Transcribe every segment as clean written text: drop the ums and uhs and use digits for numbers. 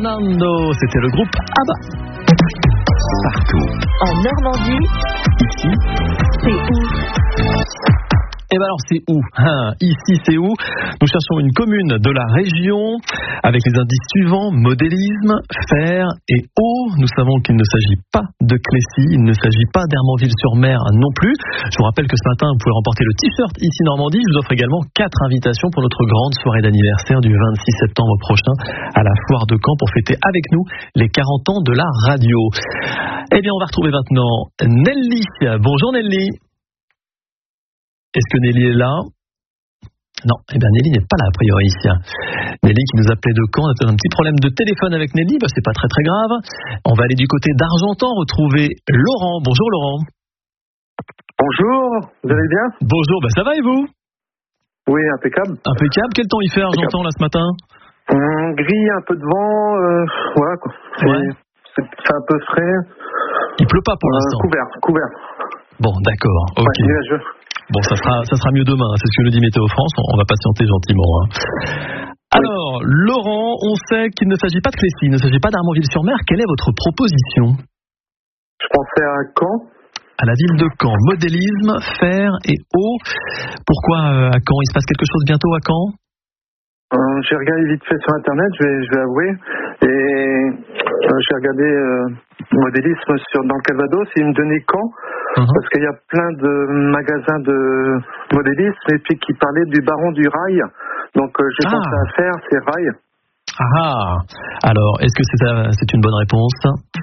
Fernando, c'était le groupe ABBA. Partout. En Normandie, Ici, c'est où? et ben alors c'est où Ici c'est où? Nous cherchons une commune de la région avec les indices suivants: modélisme, fer et eau. Nous savons qu'il ne s'agit pas de Clécy, il ne s'agit pas d'Hermonville-sur-Mer non plus. Je vous rappelle que ce matin vous pouvez remporter le t-shirt Ici Normandie. Je vous offre également 4 invitations pour notre grande soirée d'anniversaire du 26 septembre prochain à la foire de Caen pour fêter avec nous les 40 ans de la radio. Eh bien on va retrouver maintenant Nelly. Bonjour Nelly. Est-ce que Nelly est là? Non, eh bien Nelly n'est pas là a priori. Nelly qui nous appelait de Caen, on a un petit problème de téléphone avec Nelly, c'est pas très très grave. On va aller du côté d'Argentan retrouver Laurent. Bonjour Laurent. Bonjour, vous allez bien? Bonjour, ça va et vous? Oui, impeccable. Impeccable, quel temps il fait Argentan là ce matin? Gris, un peu de vent, voilà quoi. C'est un peu frais. Il pleut pas pour l'instant. Couvert. Bon, d'accord, ok. Ouais, nuageux. Bon, ça sera mieux demain, c'est ce que nous dit Météo France, on va patienter gentiment. Alors, Laurent, on sait qu'il ne s'agit pas de Clécy, il ne s'agit pas d'Hermonville-sur-Mer. Quelle est votre proposition? Je pensais à Caen. À la ville de Caen. Modélisme, fer et eau. Pourquoi à Caen? Il se passe quelque chose bientôt à Caen? J'ai regardé vite fait sur internet, je vais avouer, et j'ai regardé modélisme dans le Calvados, et il me donnait Caen, parce qu'il y a plein de magasins de modélisme, et puis qui parlaient du baron du rail, donc j'ai pensé à faire, c'est rail. Alors, est-ce que c'est une bonne réponse?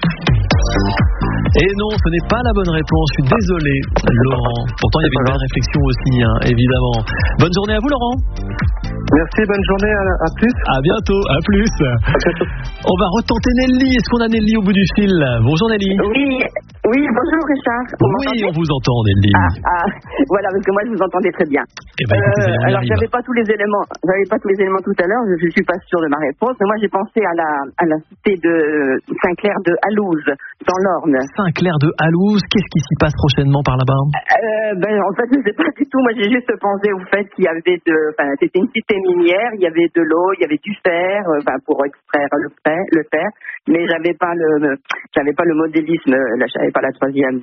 Et non, ce n'est pas la bonne réponse, je suis désolé Laurent. Pourtant il y avait une belle réflexion aussi, évidemment. Bonne journée à vous Laurent. Merci, bonne journée, à plus. À bientôt, à plus. On va retenter Nelly. Est-ce qu'on a Nelly au bout du fil? Bonjour Nelly. Oui, bonjour Richard. Oui, on vous entend Nelly. Voilà, parce que moi je vous entendais très bien. Écoutez, alors j'avais pas tous les éléments tout à l'heure, je suis pas sûre de ma réponse, mais moi j'ai pensé à la cité de Saint-Clair de Halouse, dans l'Orne. Saint-Clair de Halouse, qu'est-ce qui s'y passe prochainement par là-bas? En fait, je sais pas du tout. Moi, j'ai juste pensé au fait qu'il y avait c'était une cité minière, il y avait de l'eau, il y avait du fer, pour extraire le fer, mais j'avais pas le modélisme, là, j'avais pas la troisième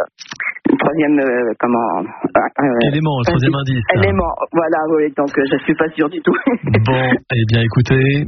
élément, le troisième indice. Élément, voilà, oui, donc je suis pas sûre du tout. Bon, eh bien, écoutez.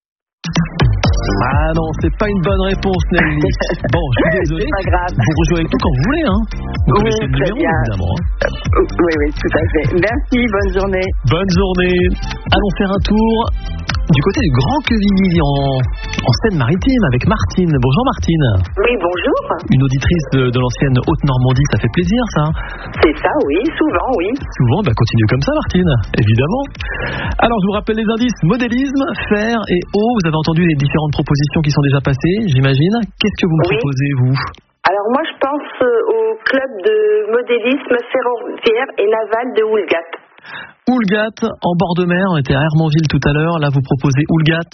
Ah non, c'est pas une bonne réponse, Nelly. Bon, je suis désolé. C'est pas grave. Vous rejouez avec nous quand vous voulez, Vous connaissez le numéro, évidemment. Oui, tout à fait. Merci, bonne journée. Bonne journée. Allons faire un tour du côté du Grand Quevilly en Seine-Maritime avec Martine. Bonjour Martine. Oui, bonjour. Une auditrice de l'ancienne Haute-Normandie, ça fait plaisir ça? C'est ça, oui, souvent, oui. Souvent, continuez comme ça Martine, évidemment. Alors je vous rappelle les indices: modélisme, fer et eau. Vous avez entendu les différentes propositions qui sont déjà passées, j'imagine. Qu'est-ce que vous me proposez, vous? Alors moi je pense au club de modélisme ferroviaire et naval de Houlgat. Houlgat, en bord de mer, on était à Hermonville tout à l'heure, là vous proposez Houlgat.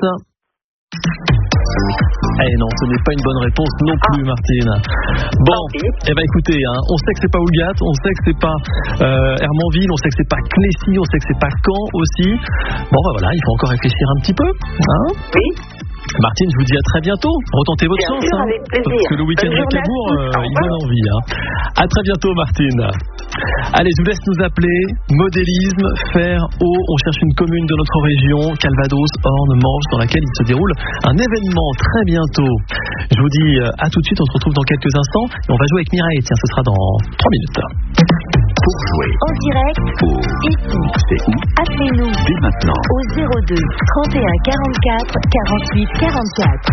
Eh non, ce n'est pas une bonne réponse non plus, Martine. Bon, écoutez, on sait que c'est pas Houlgat, on sait que c'est pas Hermonville, on sait que c'est pas Clécy, on sait que c'est pas Caen aussi. Bon, voilà, il faut encore réfléchir un petit peu. Oui. Martine, je vous dis à très bientôt. Retentez votre chance. Avec plaisir. Parce que le week-end à Cabourg, il donne envie. À très bientôt, Martine. Allez, je vous laisse nous appeler. Modélisme, fer, eau. On cherche une commune de notre région, Calvados, Orne, Manche, dans laquelle il se déroule un événement très bientôt. Je vous dis à tout de suite. On se retrouve dans quelques instants. Et on va jouer avec Mireille. Tiens, ce sera dans 3 minutes. Pour jouer en direct, ici, c'est où? Appelez-nous dès maintenant au 02 31 44 48 44.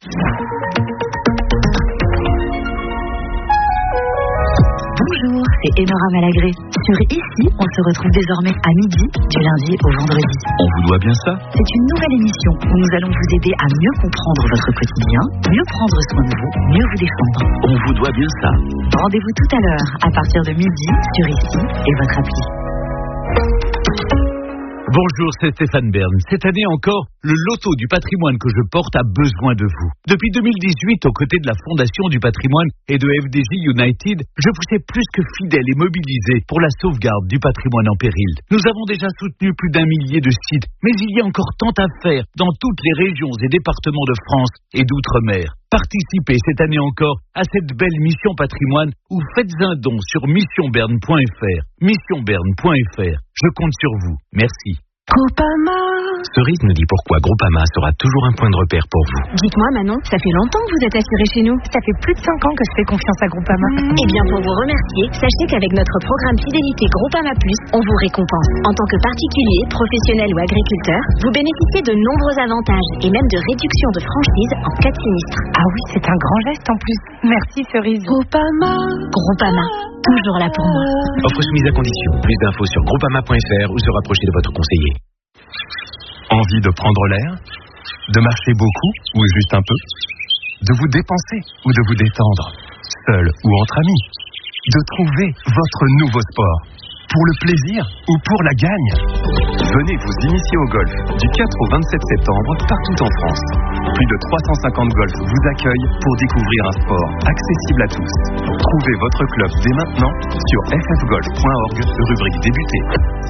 Bonjour, c'est Enora Malagré. Sur Ici, on se retrouve désormais à midi, du lundi au vendredi. On vous doit bien ça? C'est une nouvelle émission où nous allons vous aider à mieux comprendre votre quotidien, mieux prendre soin de vous, mieux vous défendre. On vous doit bien ça. Rendez-vous tout à l'heure, à partir de midi, sur Ici et votre appli. Bonjour, c'est Stéphane Bern. Cette année encore, le loto du patrimoine que je porte a besoin de vous. Depuis 2018, aux côtés de la Fondation du patrimoine et de FDJ United, je vous sais plus que fidèle et mobilisé pour la sauvegarde du patrimoine en péril. Nous avons déjà soutenu plus d'1 millier de sites, mais il y a encore tant à faire dans toutes les régions et départements de France et d'outre-mer. Participez cette année encore à cette belle mission patrimoine ou faites un don sur missionberne.fr. Missionberne.fr. Je compte sur vous. Merci. Groupama. Cerise nous dit pourquoi Groupama sera toujours un point de repère pour vous. Dites-moi Manon, ça fait longtemps que vous êtes assuré chez nous. Ça fait plus de 5 ans que je fais confiance à Groupama. Eh bien, pour vous remercier, sachez qu'avec notre programme fidélité Groupama Plus, on vous récompense. En tant que particulier, professionnel ou agriculteur, vous bénéficiez de nombreux avantages et même de réductions de franchise en cas de sinistre. Ah oui, c'est un grand geste en plus. Merci Cerise. Groupama, toujours là pour moi. Offre soumise à condition. Plus d'infos sur groupama.fr ou se rapprocher de votre conseiller. Envie de prendre l'air? De marcher beaucoup ou juste un peu? De vous dépenser ou de vous détendre? Seul ou entre amis? De trouver votre nouveau sport? Pour le plaisir ou pour la gagne? Venez vous initier au golf du 4 au 27 septembre partout en France. Plus de 350 golfs vous accueillent pour découvrir un sport accessible à tous. Trouvez votre club dès maintenant sur ffgolf.org, rubrique débuter.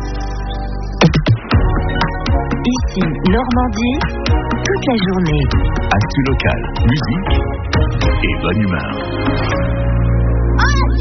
Ici, Normandie, toute la journée. Actu local, musique et bonne humeur.